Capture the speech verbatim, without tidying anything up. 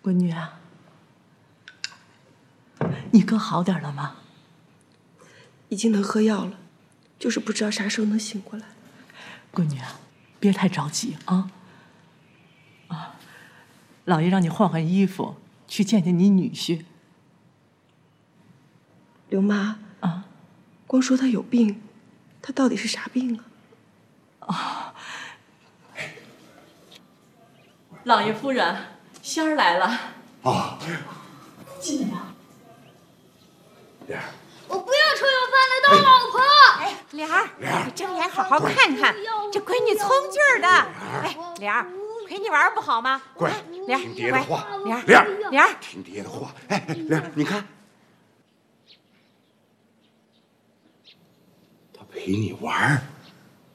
闺女啊，你哥好点了吗？ 已经能喝药了，就是不知道啥时候能醒过来。 闺女啊，别太着急啊。啊，老爷让你换换衣服，去见见你女婿。 刘妈啊， 光说他有病，他到底是啥病啊？ 啊，老爷夫人，仙儿来了。 啊， 进来吧。 莲儿， 我不要臭要饭的当老婆。 哎，莲儿， 莲儿， 你睁眼好好看看，这闺女聪劲儿的。哎，莲儿，陪你玩不好吗？ 乖， 莲儿， 听爹的话。 莲儿， 莲儿， 莲儿， 听爹的话。哎哎，莲儿，你看，他陪你玩儿。